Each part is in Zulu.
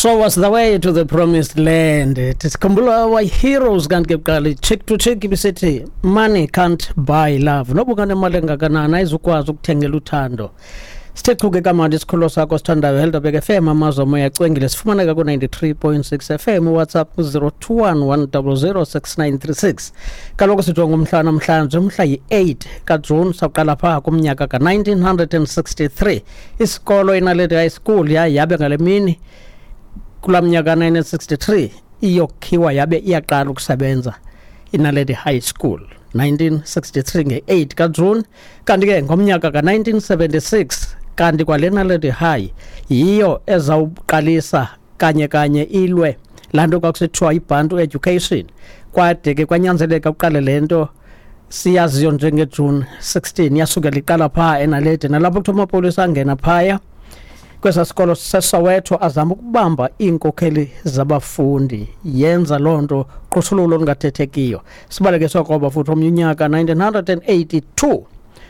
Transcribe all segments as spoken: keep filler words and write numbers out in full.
So was the way to the promised land. Tisikhumbula our heroes kanti ke kuqala chick to chick bisithi money can't buy love. Noba kanemali engakanani ayizukwazi ukuthengela uthando. Sithethuke kamandi isikholo sakho sithandayo Helderberg F M amazwe moya cwengile sifumaneka ku ninety-three point six F M WhatsApp zero two one one zero zero six nine three six. Kaloku sijonga umhla namhlanje umhla yi-eight kaJune saqala pha kumnyaka ka nineteen sixty-three. Isikolo eNaledi High School ya yabe ngale mini kula mnyaka nineteen sixty-three iyokhiwa yabe iyaqala ukusebenza eNaledi High School nineteen sixty-three nge-eight kaJune kanti ke ngomnyaka ka nineteen seventy-six kanti kwale Naledi High yiyo ezawuqalisa kanye kanye ilwe lanto kwakusithiwa iBantu Education kwade ke kwanyanzeleka uqale lento siyaziyo njenge June sixteen yasukela iqala pha eNaledi nalapho kuthiwa amapolisa angena phaya kwesa sikolo seSoweto azama ukubamba inkokheli zabafundi yenza lonto qoshululo lungathethekiyo sibaleke sokoba futhi omnyaka nineteen eighty-two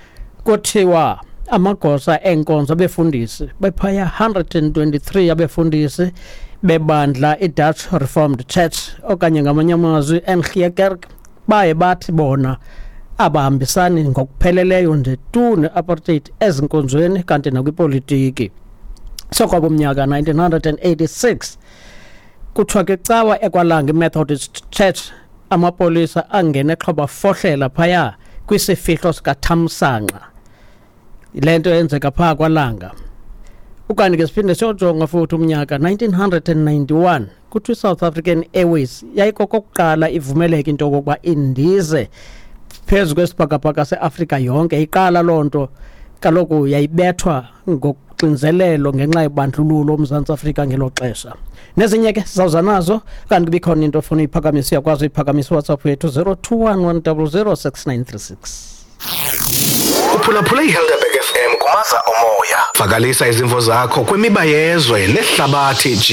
kuthiwa amagosa enkonzo befundisi bephaya one hundred twenty-three abefundisi bebandla iDutch Reformed Church okanye ngamanye amazwi eNgiekerk baye bathi bona abahambisani ngokupheleleyo nje tu neapartheid ezinkonzweni kanti nakwipolitiki. Sokwabo umnyaka nineteen eighty-six kuthiwa ke cawa ekwalanga iMethodist Church amapolisa angena exhoba fohlela phaya kwisifihlo sikaThamsanqa lento yenzeka pha kwalanga ukanti ke siphinde siyojonga futhi umnyaka nineteen ninety-one kuthi South African Airways yayikokokuqala ivumeleke into kokuba indize phezu kwesibhakabhaka seAfrika yonke iqala lonto kaloku yayibethwa ngokuxinzelelo ngenxa yebandlululo uMzantsi Afrika ngelo xesha nezinye ke sizawuza nazo kanti kubikhona into ofuna iphakamisa yakwazi iphakamisa WhatsApp yethu zero two one one zero zero six nine three six. Uphulaphula iHelderberg F M kumaza omoya. Vakalisa izimvo zakho kwimiba yezwe nehlabathi.